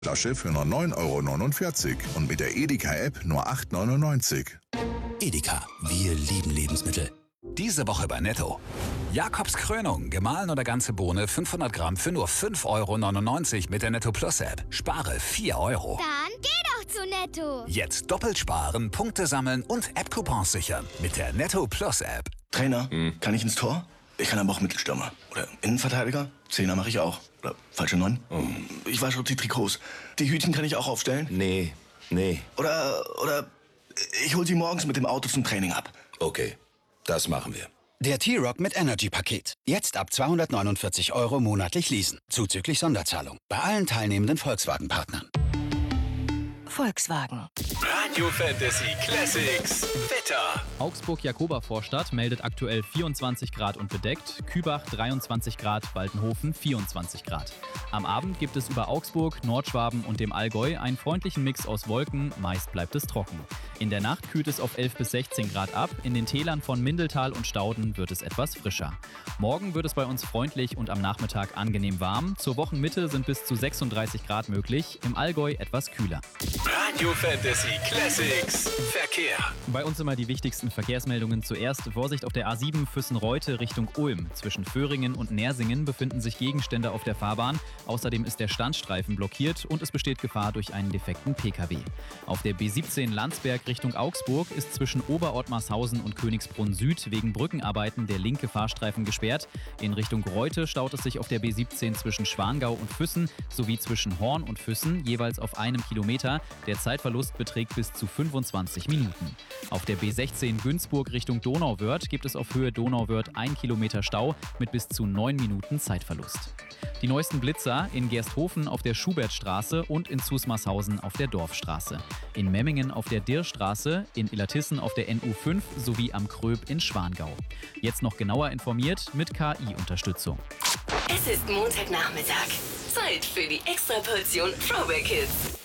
Flasche für nur 9,49 € und mit der Edeka-App nur 8,99 €. Edeka, wir lieben Lebensmittel. Diese Woche bei Netto. Jakobs Krönung, gemahlen oder ganze Bohne, 500 Gramm für nur 5,99 € mit der Netto Plus App. Spare 4 €. Dann geh doch zu Netto. Jetzt doppelt sparen, Punkte sammeln und App-Coupons sichern mit der Netto Plus App. Trainer, kann ich ins Tor? Ich kann aber auch Mittelstürmer. Oder Innenverteidiger? Zehner mache ich auch. Oder falsche 9? Ich wasche die Trikots. Die Hütchen kann ich auch aufstellen? Nee. Oder ich hol sie morgens mit dem Auto zum Training ab. Okay, das machen wir. Der T-Rock mit Energy-Paket. Jetzt ab 249 € monatlich leasen. Zuzüglich Sonderzahlung. Bei allen teilnehmenden Volkswagen-Partnern. Volkswagen. Radio Fantasy Classics. Wetter. Augsburg-Jakoba-Vorstadt meldet aktuell 24 Grad und bedeckt, Kübach 23 Grad, Waldenhofen 24 Grad. Am Abend gibt es über Augsburg, Nordschwaben und dem Allgäu einen freundlichen Mix aus Wolken, meist bleibt es trocken. In der Nacht kühlt es auf 11 bis 16 Grad ab, in den Tälern von Mindeltal und Stauden wird es etwas frischer. Morgen wird es bei uns freundlich und am Nachmittag angenehm warm, zur Wochenmitte sind bis zu 36 Grad möglich, im Allgäu etwas kühler. Radio Fantasy Classics. Verkehr. Bei uns immer die wichtigsten Verkehrsmeldungen zuerst. Vorsicht auf der A7 Füssen-Reute Richtung Ulm. Zwischen Föhringen und Nersingen befinden sich Gegenstände auf der Fahrbahn. Außerdem ist der Standstreifen blockiert und es besteht Gefahr durch einen defekten Pkw. Auf der B17 Landsberg Richtung Augsburg ist zwischen Oberottmarshausen und Königsbrunn Süd wegen Brückenarbeiten der linke Fahrstreifen gesperrt. In Richtung Reute staut es sich auf der B17 zwischen Schwangau und Füssen sowie zwischen Horn und Füssen jeweils auf einem Kilometer. Der Zeitverlust beträgt bis zu 25 Minuten. Auf der B16 Günzburg Richtung Donauwörth gibt es auf Höhe Donauwörth 1 Kilometer Stau mit bis zu 9 Minuten Zeitverlust. Die neuesten Blitzer in Gersthofen auf der Schubertstraße und in Zusmarshausen auf der Dorfstraße. In Memmingen auf der Dirrstraße, in Illertissen auf der NU5 sowie am Kröb in Schwangau. Jetzt noch genauer informiert mit KI-Unterstützung. Es ist Montagnachmittag. Zeit für die Extraportion Throwback Hits.